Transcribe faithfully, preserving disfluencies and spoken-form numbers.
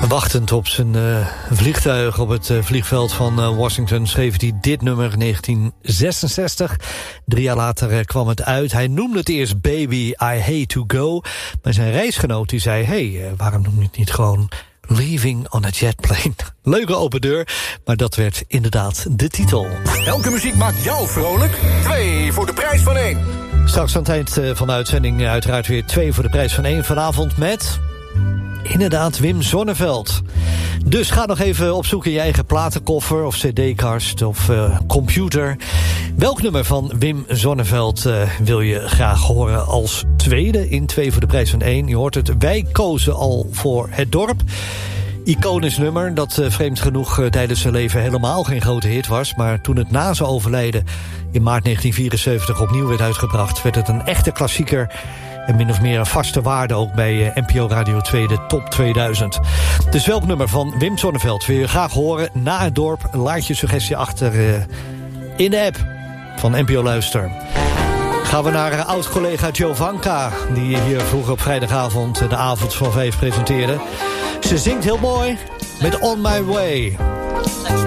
Wachtend op zijn uh, vliegtuig op het uh, vliegveld van uh, Washington schreef hij dit nummer negentien zesenzestig. Drie jaar later uh, kwam het uit. Hij noemde het eerst Baby, I Hate to Go. Maar zijn reisgenoot die zei, hey, uh, waarom noem je het niet gewoon Leaving on a Jet Plane? Leuke open deur, maar dat werd inderdaad de titel. Elke muziek maakt jou vrolijk. Twee voor de prijs van één. Straks aan het eind uh, van de uitzending uh, uiteraard weer twee voor de prijs van één. Vanavond met... inderdaad, Wim Sonneveld. Dus ga nog even op zoek in je eigen platenkoffer of cd-kast of uh, computer. Welk nummer van Wim Sonneveld uh, wil je graag horen als tweede in twee voor de prijs van één? Je hoort het, wij kozen al voor Het Dorp. Iconisch nummer dat uh, vreemd genoeg uh, tijdens zijn leven helemaal geen grote hit was. Maar toen het na zijn overlijden in maart negentien vierenzeventig opnieuw werd uitgebracht, werd het een echte klassieker. En min of meer een vaste waarde ook bij uh, N P O Radio twee, de Top tweeduizend. Dus welk nummer van Wim Sonneveld wil je graag horen na Het Dorp? Laat je suggestie achter uh, in de app van N P O Luister. Gaan we naar uh, oud-collega Jovanka, die hier vroeger op vrijdagavond uh, de avond van vijf presenteerde. Ze zingt heel mooi met On My Way.